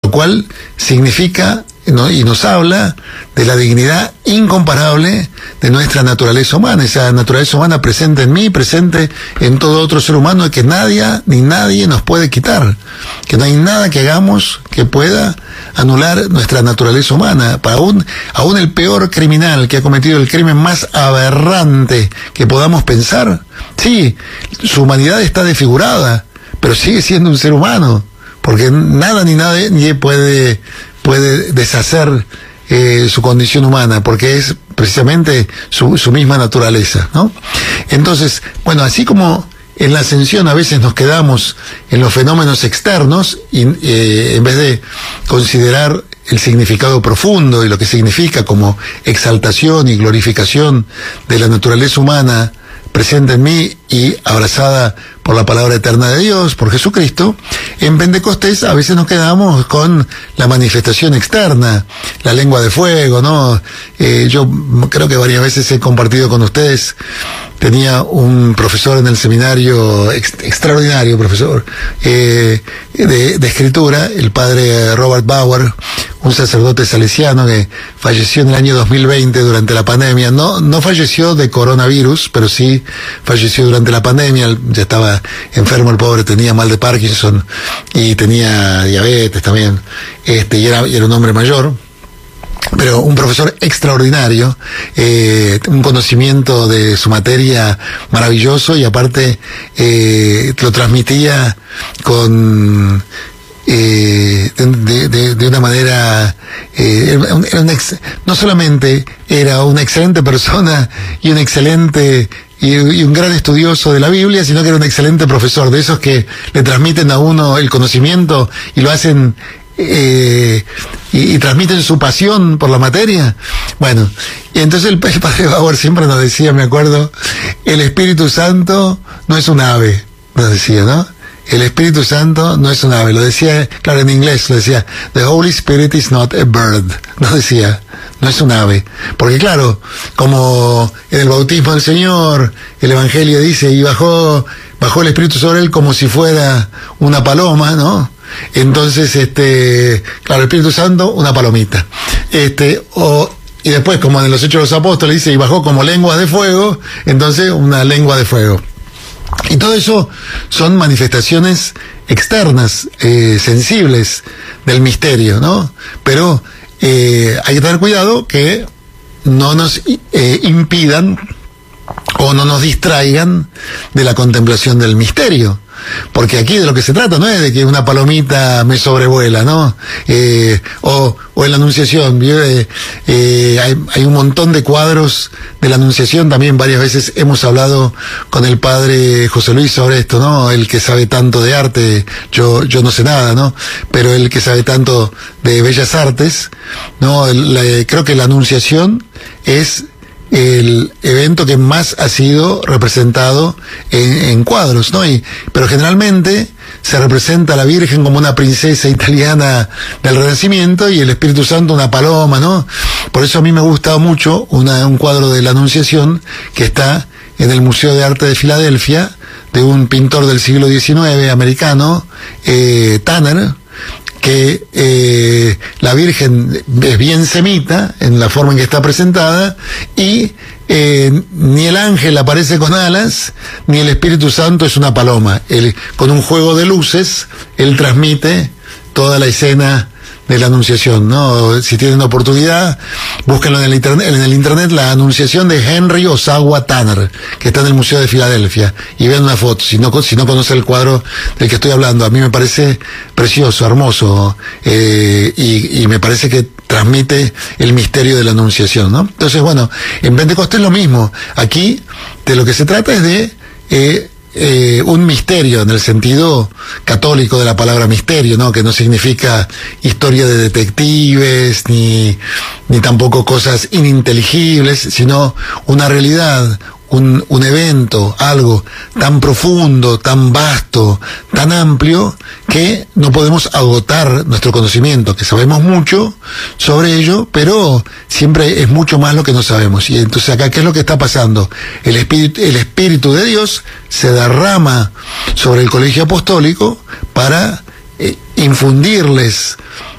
lo cual significa, ¿no?, y nos habla de la dignidad incomparable de nuestra naturaleza humana, esa naturaleza humana presente en mí, presente en todo otro ser humano, y que nadie ni nadie nos puede quitar, que no hay nada que hagamos que pueda anular nuestra naturaleza humana. Para aún el peor criminal que ha cometido el crimen más aberrante que podamos pensar, sí, su humanidad está desfigurada, pero sigue siendo un ser humano, porque nada ni nadie puede deshacer su condición humana, porque es precisamente su misma naturaleza, ¿no? Entonces, bueno, así como en la ascensión a veces nos quedamos en los fenómenos externos y en vez de considerar el significado profundo y lo que significa como exaltación y glorificación de la naturaleza humana presente en mí y abrazada por la palabra eterna de Dios, por Jesucristo, en Pentecostés a veces nos quedamos con la manifestación externa, la lengua de fuego, ¿no? Yo creo que varias veces he compartido con ustedes, tenía un profesor en el seminario, extraordinario profesor, de escritura, el padre Robert Bauer, un sacerdote salesiano que falleció en el año 2020 durante la pandemia. No falleció de coronavirus, pero sí falleció durante la pandemia. Ya estaba enfermo el pobre, tenía mal de Parkinson y tenía diabetes también, y era un hombre mayor, pero un profesor extraordinario, un conocimiento de su materia maravilloso, y aparte lo transmitía con de una manera, no solamente era una excelente persona y un excelente y un gran estudioso de la Biblia, sino que era un excelente profesor, de esos que le transmiten a uno el conocimiento y lo hacen y transmiten su pasión por la materia. Bueno, y entonces el padre Bauer siempre nos decía, me acuerdo, el Espíritu Santo no es un ave, nos decía, ¿no? El Espíritu Santo no es un ave, lo decía, claro, en inglés lo decía, the Holy Spirit is not a bird, nos decía, no es un ave, porque claro, como en el bautismo del Señor, el Evangelio dice, y bajó el Espíritu sobre él como si fuera una paloma, ¿no? Entonces, claro, el Espíritu Santo, una palomita, y después, como en los Hechos de los Apóstoles dice, y bajó como lenguas de fuego, entonces una lengua de fuego. Y todo eso son manifestaciones externas, sensibles del misterio, ¿no? Pero hay que tener cuidado que no nos impidan o no nos distraigan de la contemplación del misterio. Porque aquí de lo que se trata no es de que una palomita me sobrevuela, ¿no? O en la Anunciación, hay un montón de cuadros de la Anunciación, también varias veces hemos hablado con el padre José Luis sobre esto, ¿no? El que sabe tanto de arte, yo no sé nada, ¿no? Pero el que sabe tanto de bellas artes, ¿no? Creo que la Anunciación es el evento que más ha sido representado en cuadros, ¿no? Pero generalmente se representa a la Virgen como una princesa italiana del Renacimiento y el Espíritu Santo una paloma, ¿no? Por eso a mí me ha gustado mucho un cuadro de la Anunciación que está en el Museo de Arte de Filadelfia, de un pintor del siglo XIX americano, Tanner, que la Virgen es bien semita en la forma en que está presentada y ni el ángel aparece con alas ni el Espíritu Santo es una paloma. Con un juego de luces él transmite toda la escena de la Anunciación, ¿no? Si tienen oportunidad, búsquenlo en el internet, la Anunciación de Henry Osawa Tanner, que está en el Museo de Filadelfia, y vean una foto, si no conocen el cuadro del que estoy hablando. A mí me parece precioso, hermoso, y me parece que transmite el misterio de la Anunciación, ¿no? Entonces, bueno, en Pentecostés lo mismo. Aquí de lo que se trata es de un misterio en el sentido católico de la palabra misterio, ¿no? Que no significa historia de detectives ni tampoco cosas ininteligibles, sino una realidad, un evento, algo tan profundo, tan vasto, tan amplio, que no podemos agotar nuestro conocimiento, que sabemos mucho sobre ello, pero siempre es mucho más lo que no sabemos. Y entonces acá, ¿qué es lo que está pasando? El Espíritu de Dios se derrama sobre el colegio apostólico para infundirles